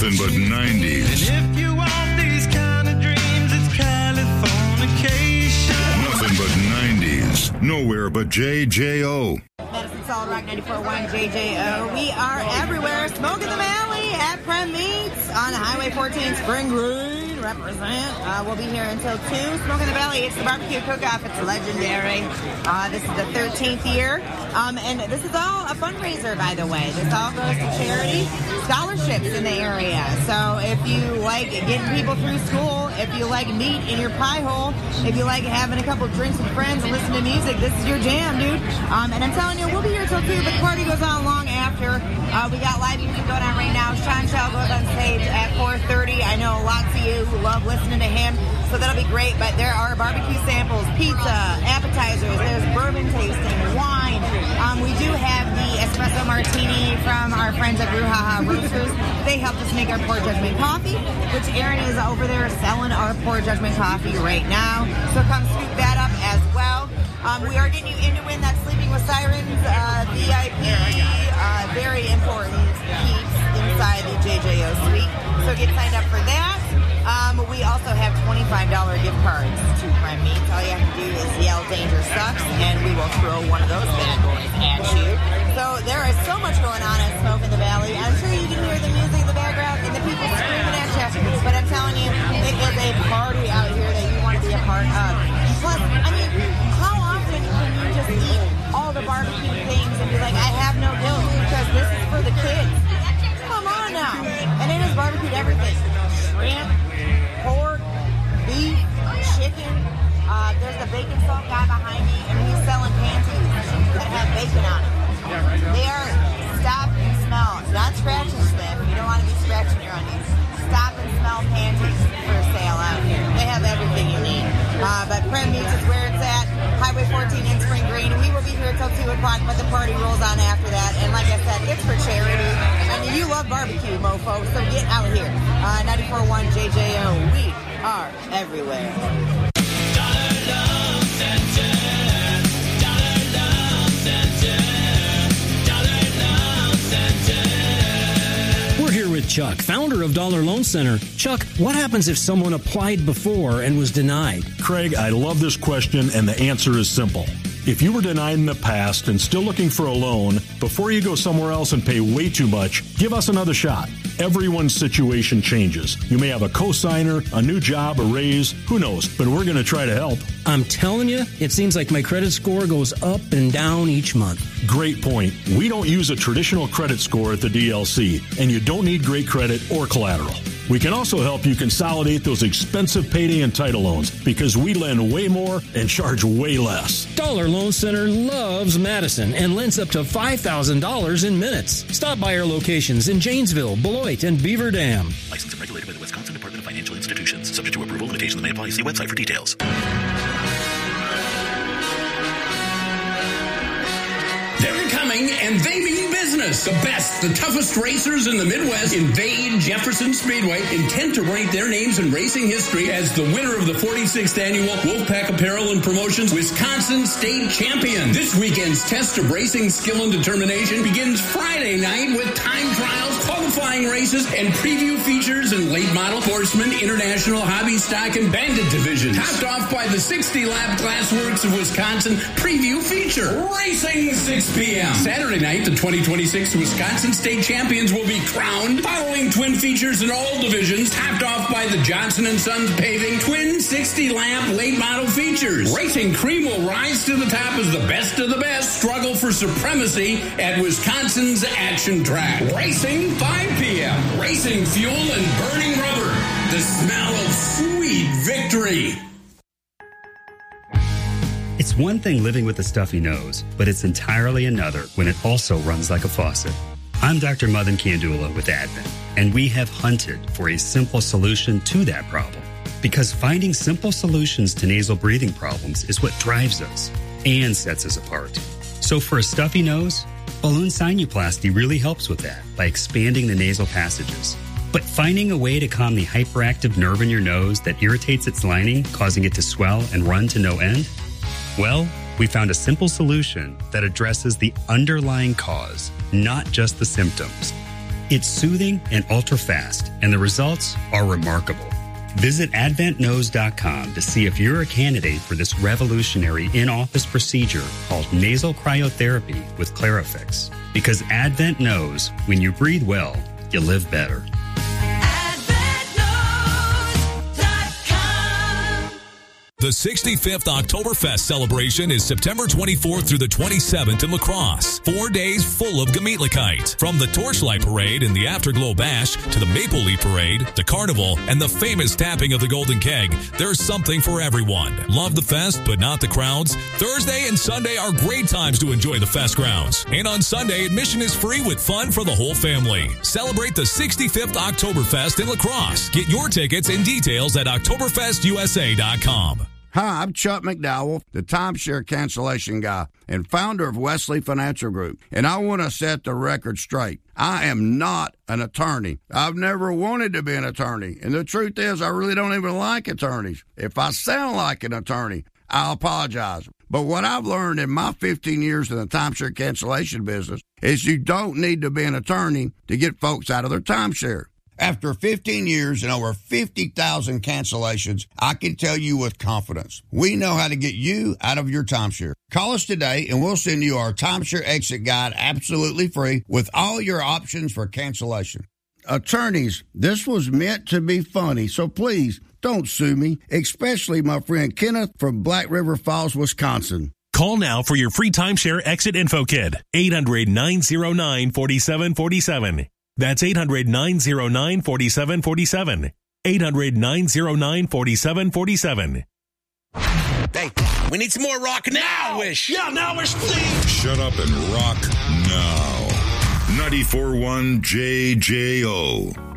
Nothing but 90s. And if you want these kind of dreams, it's Californication. Nothing but 90s. Nowhere but JJO. Madison Solid Rock 94.1 JJO. We are everywhere. Smoke in the Valley at Prem Meats on Highway 14 Spring Green. Represent. We'll be here until 2. Smoke in the Valley. It's the barbecue cook-off. It's legendary. This is the 13th year. And this is all a fundraiser, by the way. This all goes to charity scholarships in the area. So if you like getting people through school, if you like meat in your pie hole, if you like having a couple drinks with friends and listening to music, this is your jam, dude. And I'm telling you, we'll be here till 2, but the party goes on long after. We got live music going on right now. Sean Shell goes on stage at 4:30. I know lots of you love listening to him, so that'll be great. But there are barbecue samples, pizza, appetizers, there's bourbon tasting, wine. We do have the espresso martini from our friends at Brouhaha Roasters. They helped us make our Poor Judgment coffee, which Aaron is over there selling our Poor Judgment coffee right now. So come scoop that up as well. We are getting you in to win that Sleeping with Sirens VIP, very important piece inside the JJO suite. So get signed up for that. We also have $25 gift cards to Prime Meats. All you have to do is yell "Danger Sucks," and we will throw one of those bad boys at you. So there is so much going on at Smoke in the Valley. I'm sure you can hear the music in the background and the people screaming at you. But I'm telling you, it is a party out here that you want to be a part of. Plus, I mean, how often can you just eat all the barbecue things and be like, I have no guilt because this is for the kids? Come on now. And it is barbecued everything. Shrimp, pork, beef, chicken. There's a bacon salt guy behind me, and he's selling panties that have bacon on it. They are stop and smell, not scratch and sniff. You don't want to be scratching your onions. Stop and smell panties for sale out here. They have everything you need. But Prem Meats is where it's at. Highway 14 in Spring Green. We will be here till 2 o'clock, but the party rolls on after that. And like I said, it's for charity. I mean, you love barbecue, mofo, so get out here. 94.1 JJO. We are everywhere. We're here with Chuck, founder of Dollar Loan Center. Chuck, what happens if someone applied before and was denied? Craig, I love this question, and the answer is simple. If you were denied in the past and still looking for a loan, before you go somewhere else and pay way too much, give us another shot. Everyone's situation changes. You may have a cosigner, a new job, a raise, who knows, but we're going to try to help. I'm telling you, it seems like my credit score goes up and down each month. Great point. We don't use a traditional credit score at the DLC, and you don't need great credit or collateral. We can also help you consolidate those expensive payday and title loans because we lend way more and charge way less. Dollar Loan Center loves Madison and lends up to $5,000 in minutes. Stop by our locations in Janesville, Beloit, and Beaver Dam. Licensed and regulated by the Wisconsin Department of Financial Institutions. Subject to approval. Limitations may apply. See website for details. They're coming, and they mean business. The best, the toughest racers in the Midwest invade Jefferson Speedway, intent to write their names in racing history as the winner of the 46th Annual Wolfpack Apparel and Promotions Wisconsin State Champion. This weekend's test of racing skill and determination begins Friday night with time trials, qualifying races, and preview features in late model, horseman, international, hobby stock, and bandit divisions. Topped off by the 60-lap Glassworks of Wisconsin preview feature. Racing 6 p.m. Saturday night, the 2026 Wisconsin State Champions will be crowned, following twin features in all divisions, topped off by the Johnson & Sons Paving twin 60-lap late model features. Racing Cream will rise to the top as the best of the best struggle for supremacy at Wisconsin's Action Track. Racing 5 p.m. Racing fuel and burning rubber. The smell of sweet victory. It's one thing living with a stuffy nose, but it's entirely another when it also runs like a faucet. I'm Dr. Madan Kandula with Advent, and we have hunted for a simple solution to that problem. Because finding simple solutions to nasal breathing problems is what drives us and sets us apart. So for a stuffy nose, balloon sinuplasty really helps with that by expanding the nasal passages. But finding a way to calm the hyperactive nerve in your nose that irritates its lining, causing it to swell and run to no end? Well, we found a simple solution that addresses the underlying cause, not just the symptoms. It's soothing and ultra-fast, and the results are remarkable. Visit AdventNose.com to see if you're a candidate for this revolutionary in-office procedure called nasal cryotherapy with Clarifix. Because Advent knows when you breathe well, you live better. The 65th Oktoberfest celebration is September 24th through the 27th in La Crosse. 4 days full of Gemütlichkeit. From the Torchlight Parade and the Afterglow Bash to the Maple Leaf Parade, the Carnival, and the famous tapping of the Golden Keg, there's something for everyone. Love the fest, but not the crowds? Thursday and Sunday are great times to enjoy the fest grounds. And on Sunday, admission is free with fun for the whole family. Celebrate the 65th Oktoberfest in La Crosse. Get your tickets and details at OktoberfestUSA.com. Hi, I'm Chuck McDowell, the timeshare cancellation guy and founder of Wesley Financial Group, and I want to set the record straight. I am not an attorney. I've never wanted to be an attorney, and the truth is I really don't even like attorneys. If I sound like an attorney, I'll apologize. But what I've learned in my 15 years in the timeshare cancellation business is you don't need to be an attorney to get folks out of their timeshare. After 15 years and over 50,000 cancellations, I can tell you with confidence, we know how to get you out of your timeshare. Call us today and we'll send you our timeshare exit guide absolutely free with all your options for cancellation. Attorneys, this was meant to be funny, so please don't sue me, especially my friend Kenneth from Black River Falls, Wisconsin. Call now for your free timeshare exit info kit. 800-909-4747. That's 800-909-4747. 800-909-4747. Hey, we need some more rock now, Wish. Yeah, now we're Steve. Shut up and rock now. 94.1 JJO.